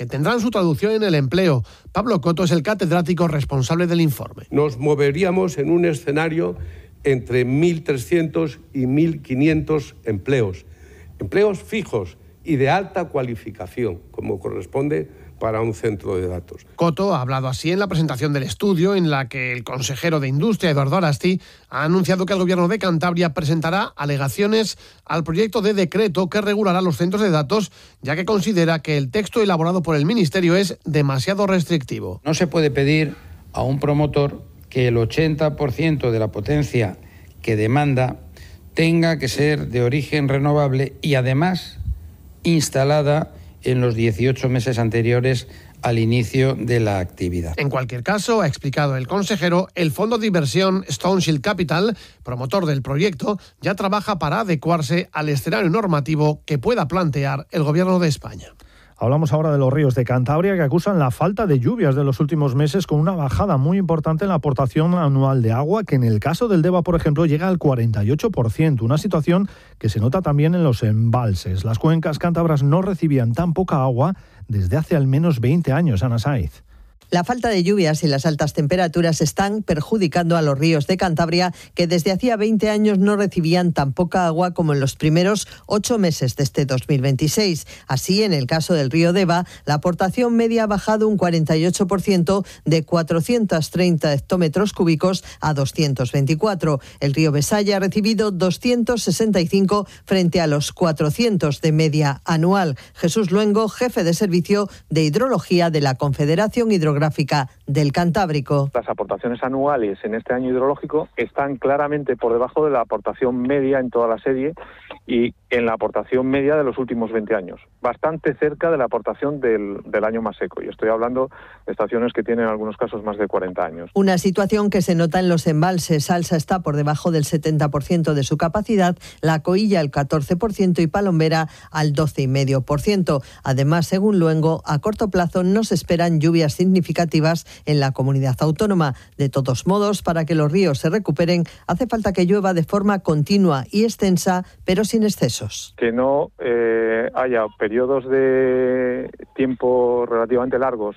que tendrán su traducción en el empleo. Pablo Coto es el catedrático responsable del informe. Nos moveríamos en un escenario entre 1.300 y 1.500 empleos fijos y de alta cualificación, como corresponde para un centro de datos. Coto ha hablado así en la presentación del estudio, en la que el consejero de Industria, Eduardo Arasti, ha anunciado que el Gobierno de Cantabria presentará alegaciones al proyecto de decreto que regulará los centros de datos, ya que considera que el texto elaborado por el Ministerio es demasiado restrictivo. No se puede pedir a un promotor que el 80% de la potencia que demanda tenga que ser de origen renovable y además instalada en los 18 meses anteriores al inicio de la actividad. En cualquier caso, ha explicado el consejero, el fondo de inversión Stoneshield Capital, promotor del proyecto, ya trabaja para adecuarse al escenario normativo que pueda plantear el Gobierno de España. Hablamos ahora de los ríos de Cantabria, que acusan la falta de lluvias de los últimos meses, con una bajada muy importante en la aportación anual de agua, que en el caso del Deva, por ejemplo, llega al 48%, una situación que se nota también en los embalses. Las cuencas cántabras no recibían tan poca agua desde hace al menos 20 años, Ana Saiz. La falta de lluvias y las altas temperaturas están perjudicando a los ríos de Cantabria, que desde hacía 20 años no recibían tan poca agua como en los primeros 8 meses de este 2026. Así, en el caso del río Deva, la aportación media ha bajado un 48%, de 430 hectómetros cúbicos a 224. El río Besaya ha recibido 265 frente a los 400 de media anual. Jesús Luengo, jefe de servicio de hidrología de la Confederación Hidrográfica del Cantábrico. Las aportaciones anuales en este año hidrológico están claramente por debajo de la aportación media en toda la serie y en la aportación media de los últimos 20 años, bastante cerca de la aportación del año más seco. Y estoy hablando de estaciones que tienen en algunos casos más de 40 años. Una situación que se nota en los embalses. Salsa está por debajo del 70% de su capacidad, La Coilla al 14% y Palombera al 12,5%. Además, según Luengo, a corto plazo no se esperan lluvias significativas en la comunidad autónoma. De todos modos, para que los ríos se recuperen, hace falta que llueva de forma continua y extensa, pero sin excesos. Que no haya periodos de tiempo relativamente largos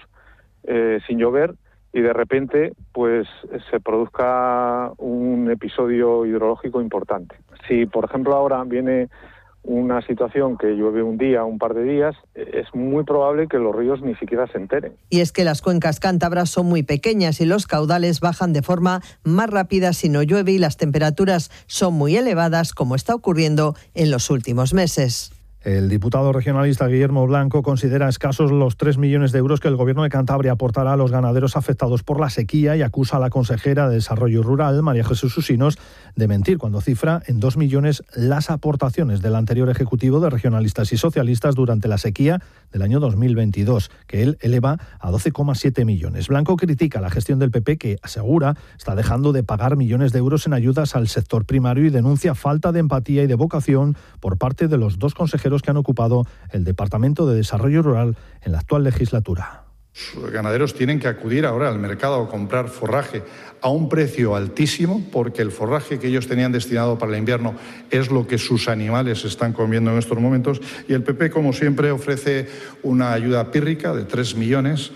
sin llover y de repente pues se produzca un episodio hidrológico importante. Si, por ejemplo, ahora viene una situación que llueve un día, un par de días, es muy probable que los ríos ni siquiera se enteren. Y es que las cuencas cántabras son muy pequeñas y los caudales bajan de forma más rápida si no llueve y las temperaturas son muy elevadas, como está ocurriendo en los últimos meses. El diputado regionalista Guillermo Blanco considera escasos los 3 millones de euros que el Gobierno de Cantabria aportará a los ganaderos afectados por la sequía y acusa a la consejera de Desarrollo Rural, María Jesús Usinos, de mentir cuando cifra en 2 millones las aportaciones del anterior Ejecutivo de regionalistas y socialistas durante la sequía del año 2022, que él eleva a 12,7 millones. Blanco critica la gestión del PP, que asegura está dejando de pagar millones de euros en ayudas al sector primario, y denuncia falta de empatía y de vocación por parte de los dos consejeros que han ocupado el Departamento de Desarrollo Rural en la actual legislatura. Los ganaderos tienen que acudir ahora al mercado a comprar forraje a un precio altísimo, porque el forraje que ellos tenían destinado para el invierno es lo que sus animales están comiendo en estos momentos, y el PP, como siempre, ofrece una ayuda pírrica de 3 millones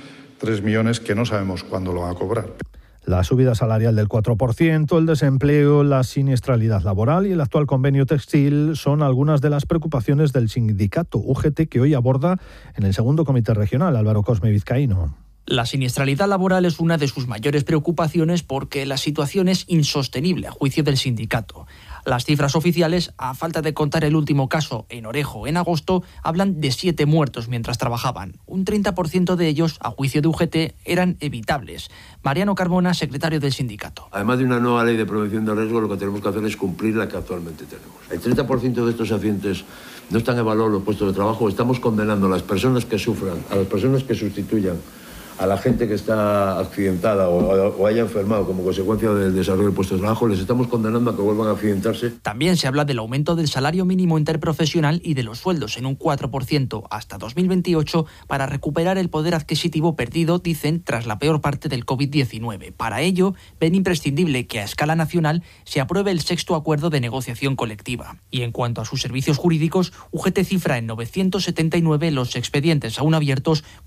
que no sabemos cuándo lo van a cobrar. La subida salarial del 4%, el desempleo, la siniestralidad laboral y el actual convenio textil son algunas de las preocupaciones del sindicato UGT, que hoy aborda en el segundo comité regional. Álvaro Cosme Vizcaíno. La siniestralidad laboral es una de sus mayores preocupaciones porque la situación es insostenible a juicio del sindicato. Las cifras oficiales, a falta de contar el último caso en Orejo en agosto, hablan de 7 muertos mientras trabajaban. Un 30% de ellos, a juicio de UGT, eran evitables. Mariano Carmona, secretario del sindicato. Además de una nueva ley de prevención de riesgo, lo que tenemos que hacer es cumplir la que actualmente tenemos. El 30% de estos accidentes no están evaluados en los puestos de trabajo. Estamos condenando a las personas que sufran, a las personas que sustituyan a la gente que está accidentada o haya enfermado como consecuencia del desarrollo del puesto de trabajo, les estamos condenando a que vuelvan a accidentarse. También se habla del aumento del salario mínimo interprofesional y de los sueldos en un 4% hasta 2028 para recuperar el poder adquisitivo perdido, dicen, tras la peor parte del COVID-19. Para ello, ven imprescindible que a escala nacional se apruebe el 6º acuerdo de negociación colectiva. Y en cuanto a sus servicios jurídicos, UGT cifra en 979 los expedientes aún abiertos,